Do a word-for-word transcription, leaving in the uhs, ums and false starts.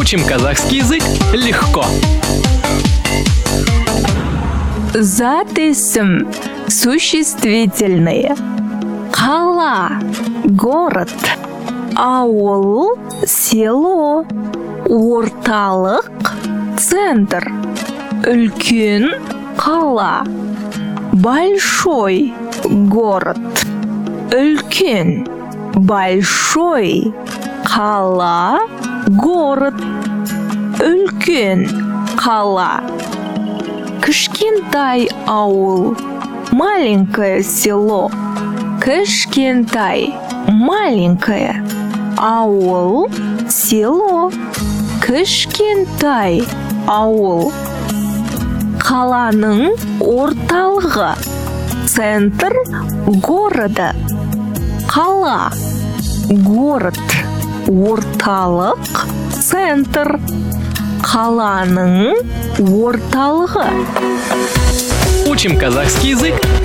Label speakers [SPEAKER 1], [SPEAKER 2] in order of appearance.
[SPEAKER 1] Учим казахский язык легко.
[SPEAKER 2] Зат исм существительные. Қала – город. Ауыл – село. Орталық – центр. Үлкен қала. Большой город. Үлкен. Большой қала. Город. Үлкен қала. Кішкентай ауыл. Маленькое село. Кішкентай. Маленькое. Ауыл. Село. Кішкентай ауыл. Қаланың орталығы. Центр города. Қала. Город. Орталық. Центр. Қаланың орталығы.
[SPEAKER 1] Учим казахский язык